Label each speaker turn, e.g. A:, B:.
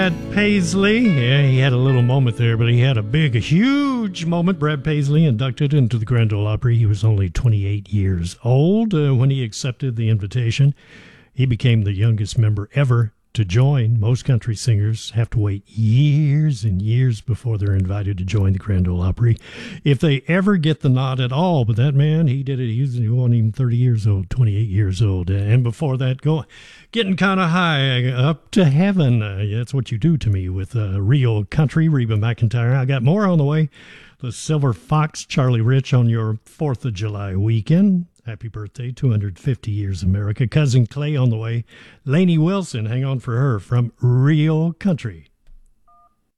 A: Brad Paisley. Yeah, he had a little moment there, but he had a huge moment. Brad Paisley inducted into the Grand Ole Opry. He was only 28 years old when he accepted the invitation. He became the youngest member ever to join. Most country singers have to wait years and years before they're invited to join the Grand Ole Opry, if they ever get the nod at all. But that man, he did it. He wasn't even 30 years old, 28 years old. And before that, getting kind of high, up to heaven. That's what you do to me with real country. Reba McEntire. I got more on the way. The Silver Fox, Charlie Rich, on your 4th of July weekend. Happy birthday, 250 years America. Cousin Clay on the way. Lainey Wilson, hang on for her, from Real Country.